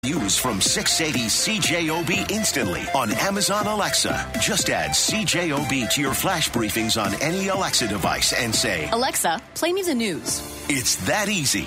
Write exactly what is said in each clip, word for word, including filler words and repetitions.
News from six eighty C J O B instantly on Amazon Alexa. Just add C J O B to your flash briefings on any Alexa device and say, Alexa, play me the news. It's that easy.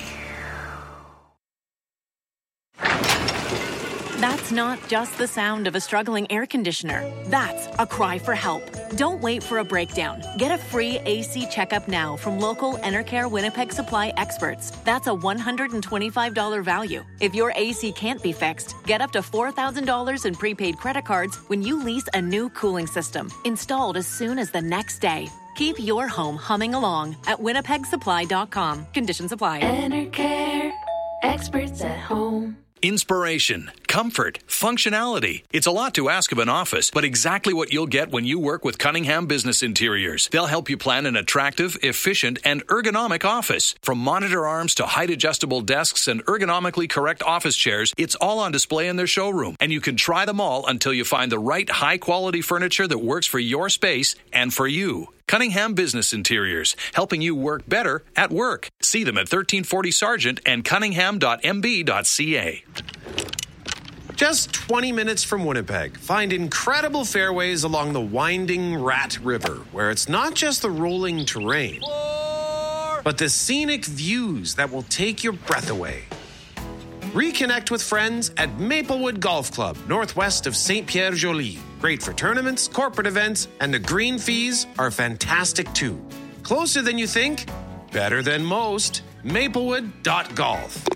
That's not just the sound of a struggling air conditioner. That's a cry for help. Don't wait for a breakdown. Get a free A C checkup now from local Enercare Winnipeg Supply experts. That's a one hundred twenty-five dollars value. If your A C can't be fixed, get up to four thousand dollars in prepaid credit cards when you lease a new cooling system, installed as soon as the next day. Keep your home humming along at winnipeg supply dot com. Conditions apply. Enercare, experts at home. Inspiration, comfort, functionality. It's a lot to ask of an office, but exactly what you'll get when you work with Cunningham Business Interiors. They'll help you plan an attractive, efficient, and ergonomic office. From monitor arms to height-adjustable desks and ergonomically correct office chairs, it's all on display in their showroom. And you can try them all until you find the right high-quality furniture that works for your space and for you. Cunningham Business Interiors, helping you work better at work. See them at thirteen forty Sargent and cunningham dot m b dot c a. Just twenty minutes from Winnipeg, find incredible fairways along the winding Rat River, where it's not just the rolling terrain, but the scenic views that will take your breath away. Reconnect with friends at Maplewood Golf Club, northwest of Saint Pierre Joly. Great for tournaments, corporate events, and the green fees are fantastic too. Closer than you think, better than most. Maplewood dot golf.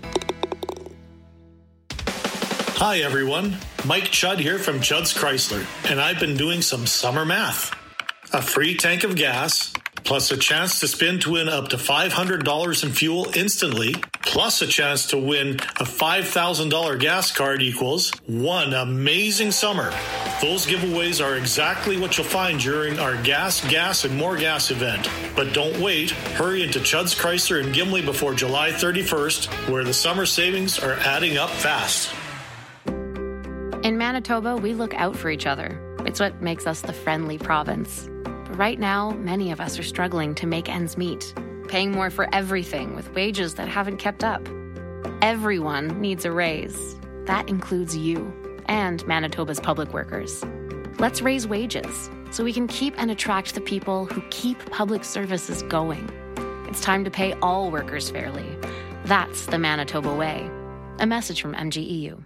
Hi everyone, Mike Chudd here from Chudd's Chrysler, and I've been doing some summer math. A free tank of gas, plus a chance to spin to win up to five hundred dollars in fuel instantly, plus a chance to win a five thousand dollars gas card equals one amazing summer. Those giveaways are exactly what you'll find during our Gas, Gas, and More Gas event. But don't wait. Hurry into Chudd's Chrysler in Gimli before July thirty-first, where the summer savings are adding up fast. In Manitoba, we look out for each other. It's what makes us the friendly province. But right now, many of us are struggling to make ends meet, paying more for everything with wages that haven't kept up. Everyone needs a raise. That includes you and Manitoba's public workers. Let's raise wages so we can keep and attract the people who keep public services going. It's time to pay all workers fairly. That's the Manitoba way. A message from M G E U.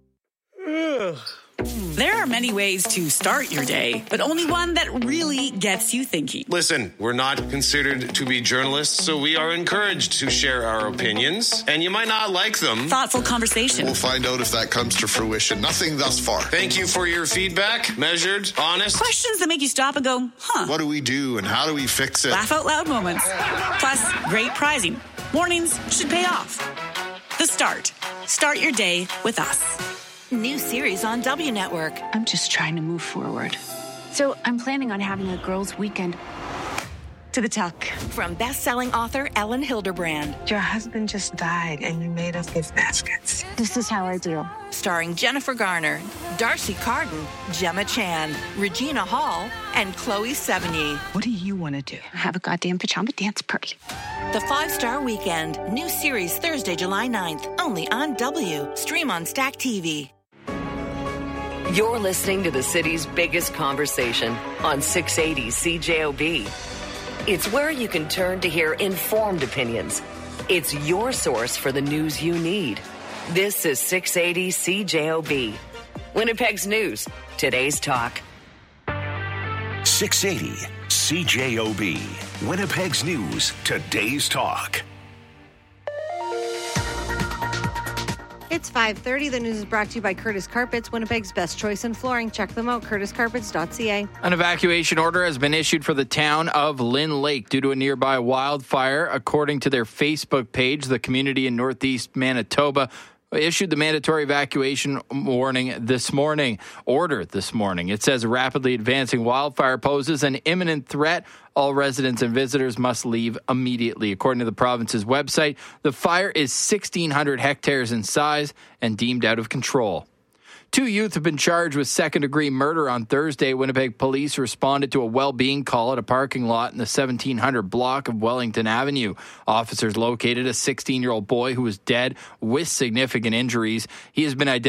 There are many ways to start your day, but only one that really gets you thinking. Listen, we're not considered to be journalists, so we are encouraged to share our opinions, and you might not like them. Thoughtful conversation. We'll find out if that comes to fruition. Nothing thus far. Thank you for your feedback. Measured, honest. Questions that make you stop and go, huh. What do we do and how do we fix it? Laugh out loud moments. Plus, great prizing. Mornings should pay off. The Start. Start your day with us. New series on W Network. I'm just trying to move forward. So I'm planning on having a girls' weekend. To the tuck. From best-selling author Ellen Hilderbrand. Your husband just died and you made us gift baskets. This is how I do. Starring Jennifer Garner, Darcy Carden, Gemma Chan, Regina Hall, and Chloe Sevigny. What do you want to do? Have a goddamn pajama dance party. The Five-Star Weekend. New series Thursday, July ninth. Only on W. Stream on Stack T V. You're listening to the city's biggest conversation on six eighty C J O B. It's where you can turn to hear informed opinions. It's your source for the news you need. This is six eighty C J O B. Winnipeg's news, today's talk. six eighty C J O B. Winnipeg's news, today's talk. It's five thirty. The news is brought to you by Curtis Carpets, Winnipeg's best choice in flooring. Check them out, curtis carpets dot c a. An evacuation order has been issued for the town of Lynn Lake due to a nearby wildfire. According to their Facebook page, the community in northeast Manitoba issued the mandatory evacuation warning this morning, order this morning. It says a rapidly advancing wildfire poses an imminent threat. All residents and visitors must leave immediately. According to the province's website, the fire is sixteen hundred hectares in size and deemed out of control. Two youth have been charged with second-degree murder on Thursday. Winnipeg police responded to a well-being call at a parking lot in the seventeen hundred block of Wellington Avenue. Officers located a sixteen-year-old boy who was dead with significant injuries. He has been identified